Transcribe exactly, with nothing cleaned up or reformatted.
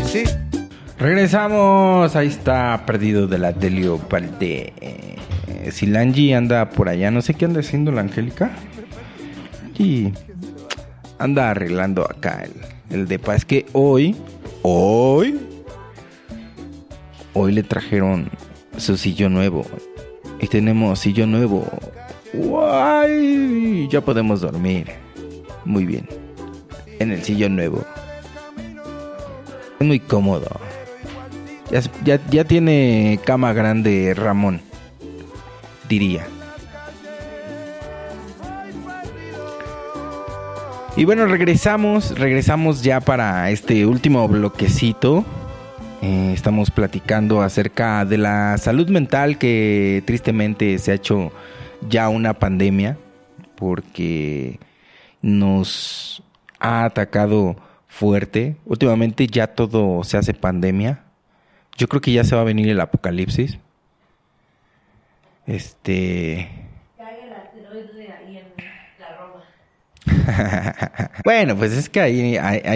Sí. Regresamos, ahí está Perdido de la Delio Valdés. Eh, si la Angie anda por allá, no sé qué anda haciendo la Angélica. Y anda arreglando acá el, el depa. Es que hoy, hoy, hoy le trajeron su sillón nuevo. Y tenemos sillón nuevo. ¡Guay! Ya podemos dormir. Muy bien. En el sillón nuevo. Es muy cómodo. Ya, ya, ya tiene cama grande Ramón, diría. Y bueno, regresamos, regresamos ya para este último bloquecito. Eh, estamos platicando acerca de la salud mental, que tristemente se ha hecho ya una pandemia, porque nos ha atacado fuerte. Últimamente ya todo se hace pandemia. Yo creo que ya se va a venir el apocalipsis. Este... Cae el asteroide ahí en la Roma. Bueno, pues es que ahí, ahí,